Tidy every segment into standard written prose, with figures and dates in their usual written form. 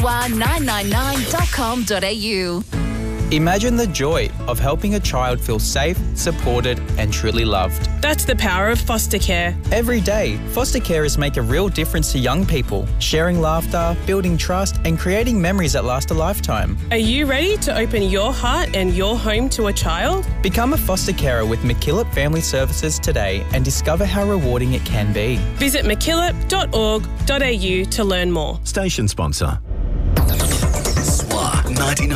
swa999.com.au. Imagine the joy of helping a child feel safe, supported and truly loved. That's the power of foster care. Every day, foster carers make a real difference to young people, sharing laughter, building trust and creating memories that last a lifetime. Are you ready to open your heart and your home to a child? Become a foster carer with MacKillop Family Services today and discover how rewarding it can be. Visit mackillop.org.au to learn more. Station sponsor. SWA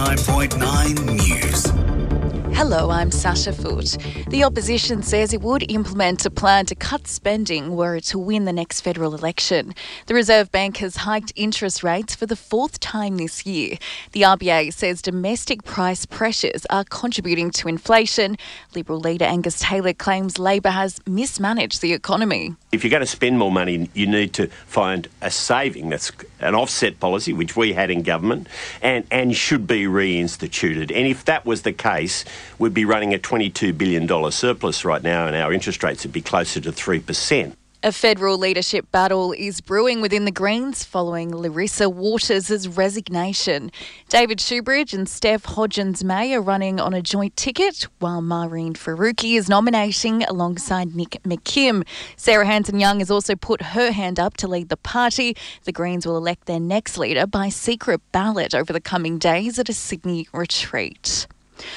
99.9 News. Hello, I'm Sasha Foote. The opposition says it would implement a plan to cut spending were it to win the next federal election. The Reserve Bank has hiked interest rates for the fourth time this year. The RBA says domestic price pressures are contributing to inflation. Liberal leader Angus Taylor claims Labor has mismanaged the economy. If you're going to spend more money, you need to find a saving. That's an offset policy, which we had in government, and should be reinstituted. And if that was the case, we'd be running a $22 billion surplus right now and our interest rates would be closer to 3%. A federal leadership battle is brewing within the Greens following Larissa Waters' resignation. David Shoebridge and Steph Hodgins-May are running on a joint ticket, while Maureen Faruqi is nominating alongside Nick McKim. Sarah Hanson-Young has also put her hand up to lead the party. The Greens will elect their next leader by secret ballot over the coming days at a Sydney retreat.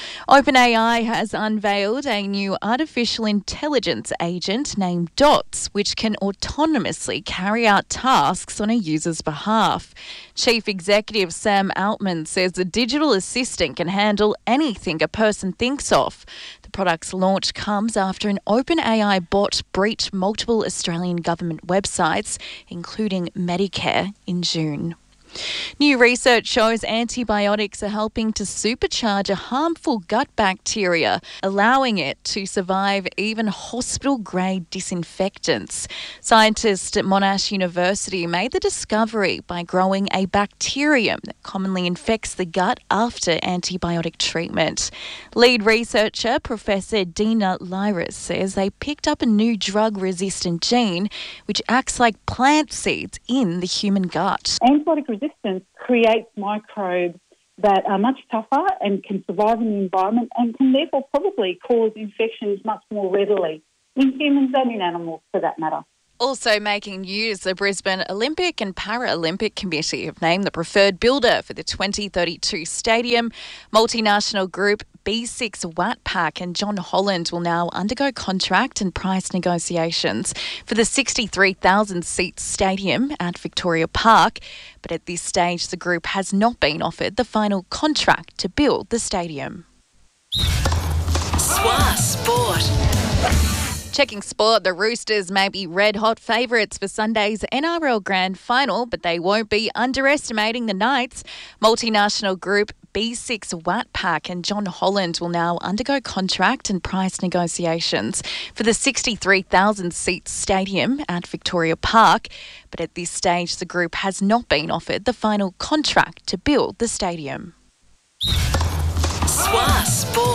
OpenAI has unveiled a new artificial intelligence agent named Dots, which can autonomously carry out tasks on a user's behalf. Chief Executive Sam Altman says the digital assistant can handle anything a person thinks of. The product's launch comes after an OpenAI bot breached multiple Australian government websites, including Medicare, in June. New research shows antibiotics are helping to supercharge a harmful gut bacteria, allowing it to survive even hospital-grade disinfectants. Scientists at Monash University made the discovery by growing a bacterium that commonly infects the gut after antibiotic treatment. Lead researcher Professor Dina Lyris says they picked up a new drug-resistant gene which acts like plant seeds in the human gut. Antibiotic resistance creates microbes that are much tougher and can survive in the environment and can therefore probably cause infections much more readily in humans and in animals for that matter. Also making news, the Brisbane Olympic and Paralympic Committee have named the preferred builder for the 2032 stadium. Multinational group B6 Watpac and John Holland will now undergo contract and price negotiations for the 63,000-seat stadium at Victoria Park. But at this stage, the group has not been offered the final contract to build the stadium. SWA Sport. Checking sport, the Roosters may be red-hot favourites for Sunday's NRL Grand Final, but they won't be underestimating the Knights. Multinational group B6 Watpac and John Holland will now undergo contract and price negotiations for the 63,000-seat stadium at Victoria Park. But at this stage, the group has not been offered the final contract to build the stadium. SWA Sport.